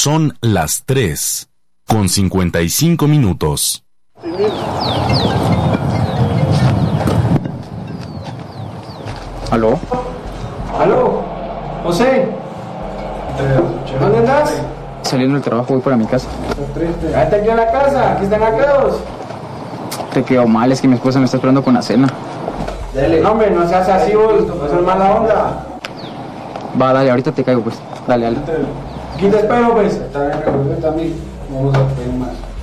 Son las 3:55. ¿Aló? ¿Aló? José. ¿Dónde andas? Saliendo del trabajo voy para mi casa. Quédate aquí en la casa, aquí están aclaros. Te quedó mal, es que mi esposa me está esperando con la cena. Dale. No, hombre, no seas así vos, no seas mala onda. Va, dale, ahorita te caigo pues. Dale, dale. Aquí te espero, pues. Está bien, recuerda también. Vamos a pedir más.